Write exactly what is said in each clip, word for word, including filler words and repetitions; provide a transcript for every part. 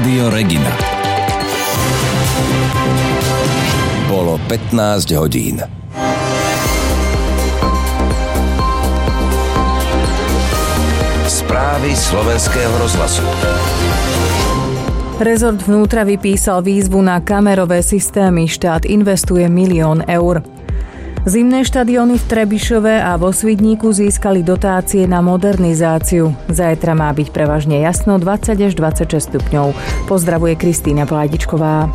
Rádio Regina. Bolo pätnásť hodín. Správy slovenského rozhlasu. Rezort vnútra vypísal výzvu na kamerové systémy. Štát investuje milión eur. Zimné štadióny v Trebišove a vo Svidníku získali dotácie na modernizáciu. Zajtra má byť prevažne jasno, dvadsať až dvadsaťšesť stupňov. Pozdravuje Kristína Pládičková.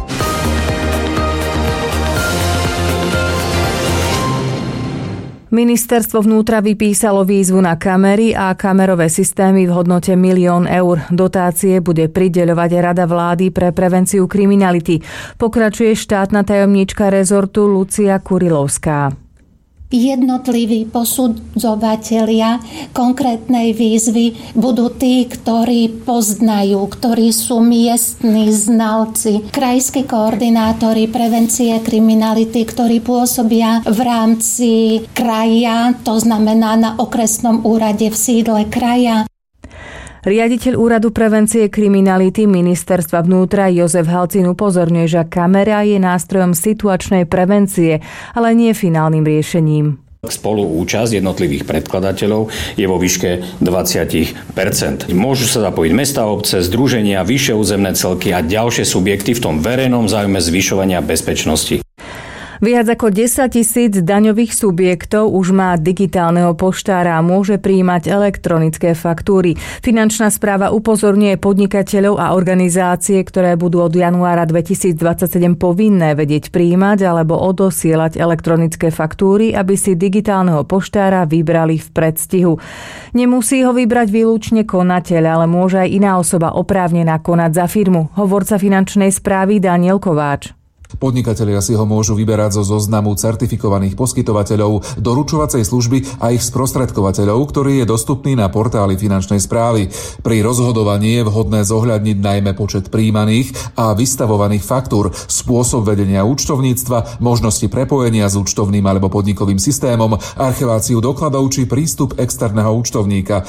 Ministerstvo vnútra vypísalo výzvu na kamery a kamerové systémy v hodnote milión eur. Dotácie bude prideľovať Rada vlády pre prevenciu kriminality. Pokračuje štátna tajomníčka rezortu Lucia Kurilovská. Jednotliví posudzovatelia konkrétnej výzvy budú tí, ktorí poznajú, ktorí sú miestni znalci, krajskí koordinátori prevencie kriminality, ktorí pôsobia v rámci kraja, to znamená na okresnom úrade v sídle kraja. Riaditeľ Úradu prevencie kriminality Ministerstva vnútra Jozef Halcin upozorňuje, že kamera je nástrojom situačnej prevencie, ale nie finálnym riešením. Spoluúčasť jednotlivých predkladateľov je vo výške dvadsať percent. Môžu sa zapojiť mestá, obce, združenia, vyššie územné celky a ďalšie subjekty v tom verejnom záujme zvyšovania bezpečnosti. Viac ako desaťtisíc daňových subjektov už má digitálneho poštára a môže prijímať elektronické faktúry. Finančná správa upozorňuje podnikateľov a organizácie, ktoré budú od januára dvetisícdvadsaťsedem povinné vedieť prijímať alebo odosielať elektronické faktúry, aby si digitálneho poštára vybrali v predstihu. Nemusí ho vybrať výlučne konateľ, ale môže aj iná osoba oprávnená konať za firmu. Hovorca finančnej správy Daniel Kováč. Podnikatelia si ho môžu vyberať zo zoznamu certifikovaných poskytovateľov doručovacej služby a ich sprostredkovateľov, ktorý je dostupný na portáli finančnej správy. Pri rozhodovaní je vhodné zohľadniť najmä počet prijímaných a vystavovaných faktúr, spôsob vedenia účtovníctva, možnosti prepojenia s účtovným alebo podnikovým systémom, archiváciu dokladov či prístup externého účtovníka.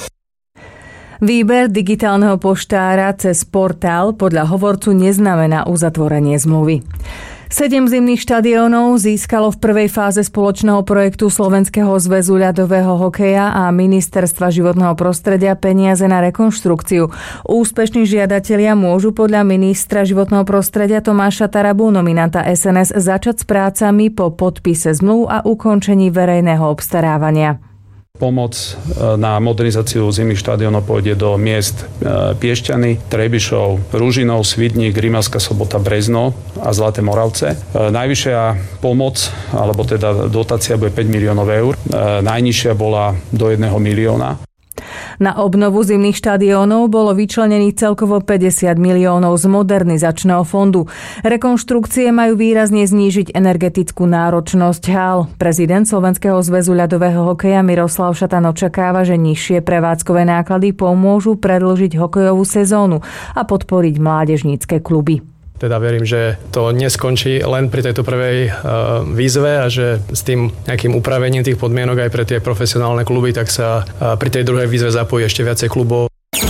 Výber digitálneho poštára cez portál podľa hovorcu neznamená uzatvorenie zmluvy. Sedem zimných štadiónov získalo v prvej fáze spoločného projektu Slovenského zväzu ľadového hokeja a Ministerstva životného prostredia peniaze na rekonštrukciu. Úspešní žiadatelia môžu podľa ministra životného prostredia Tomáša Tarabu, nominanta es en es, začať s prácami po podpise zmluv a ukončení verejného obstarávania. Pomoc na modernizáciu zimných štadiónov pôjde do miest Piešťany, Trebišov, Ružinov, Svidník, Rimavská Sobota, Brezno a Zlaté Moravce. Najvyššia pomoc, alebo teda dotácia bude päť miliónov eur. Najnižšia bola do jedného milióna. Na obnovu zimných štadiónov bolo vyčlenených celkovo päťdesiat miliónov z modernizačného fondu. Rekonštrukcie majú výrazne znížiť energetickú náročnosť hál. Prezident Slovenského zväzu ľadového hokeja Miroslav Šatan očakáva, že nižšie prevádzkové náklady pomôžu predĺžiť hokejovú sezónu a podporiť mládežnícke kluby. Teda verím, že to neskončí len pri tejto prvej uh, výzve a že s tým nejakým upravením tých podmienok aj pre tie profesionálne kluby, tak sa uh, pri tej druhej výzve zapojí ešte viacej klubov.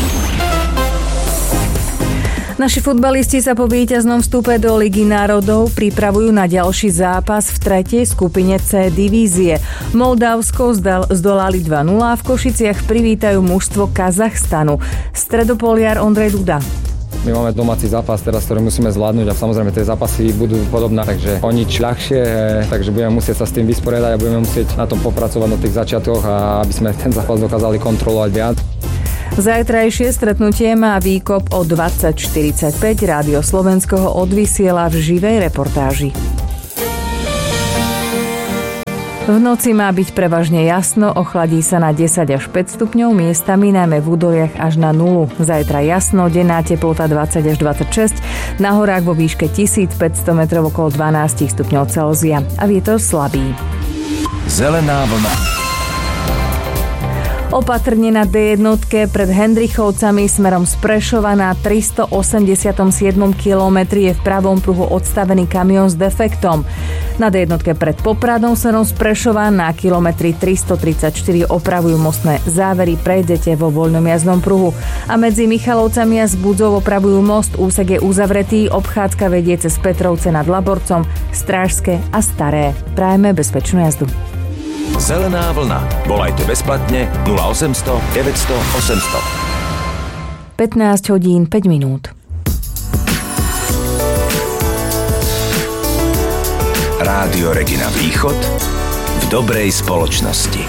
Naši futbalisti sa po víťaznom vstupe do Ligy národov pripravujú na ďalší zápas v tretej skupine C divízie. Moldavsko zdolali dva nula a v Košiciach privítajú mužstvo Kazachstanu. Stredopoliar Ondrej Duda. My máme domáci zápas teraz, ktorý musíme zvládnuť a samozrejme tie zápasy budú podobné, takže o nič ľahšie, takže budeme musieť sa s tým vysporiadať a budeme musieť na tom popracovať na tých začiatkoch a aby sme ten zápas dokázali kontrolovať viac. Zajtrajšie stretnutie má výkop o dvadsať štyridsaťpäť. Rádio Slovensko ho odvysiela v živej reportáži. V noci má byť prevažne jasno, ochladí sa na desať až päť stupňov, miestami najmä v údoliach až na nulu. Zajtra jasno, denná teplota dvadsať až dvadsaťšesť, na horách vo výške tisícpäťsto metrov okolo dvanásť stupňov Celzia a vietor slabý. Zelená vlna. Opatrne na dé jednotke pred Hendrichovcami smerom z Prešova na tristoosemdesiatom siedmom kilometri je v pravom pruhu odstavený kamión s defektom. Na dé jednotke pred Popradom smerom z Prešova na kilometri tristotridsaťštyri opravujú mostné závery, prejdete vo voľnom jazdnom pruhu. A medzi Michalovcami a Zbudzou opravujú most, úsek je uzavretý, obchádzka vedie cez Petrovce nad Laborcom, Strážske a Staré. Prajeme bezpečnú jazdu. Zelená vlna. Volajte bezplatne nula osemsto deväťsto osemsto. pätnásť hodín päť minút. Rádio Regina Východ v dobrej spoločnosti.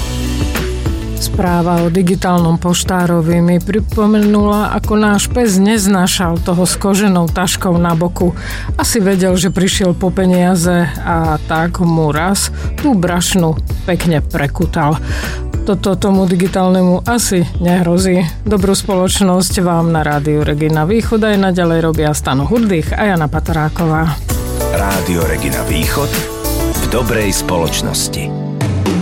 Správa o digitálnom poštárovi mi pripomenula, ako náš pes neznášal toho s koženou taškou na boku. Asi vedel, že prišiel po peniaze a tak mu raz tú brašnu pekne prekutal. Toto tomu digitálnemu asi nehrozí. Dobrú spoločnosť vám na Rádiu Regina Východ aj naďalej robia Stano Hurdych a Jana Patoráková. Rádio Regina Východ v dobrej spoločnosti.